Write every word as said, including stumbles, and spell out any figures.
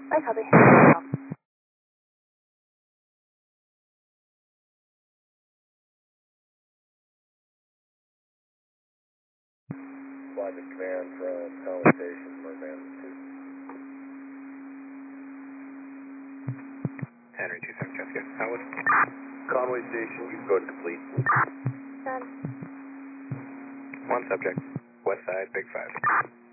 I copy. Logic command from Conway Station, Merman two. Henry two seven Jessica. Howard. Conway Station, you go to complete. Done. One subject. West side, Big Five.